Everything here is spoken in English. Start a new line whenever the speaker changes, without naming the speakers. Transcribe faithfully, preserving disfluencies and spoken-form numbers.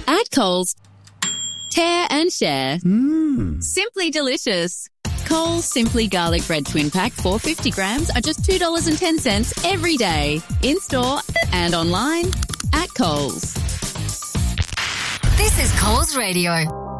At Coles, tear and share.
Mmm.
Simply delicious. Coles Simply Garlic Bread Twin Pack four hundred fifty grams are just two dollars and ten cents every day. In-store and online at Coles.
This is Coles Radio.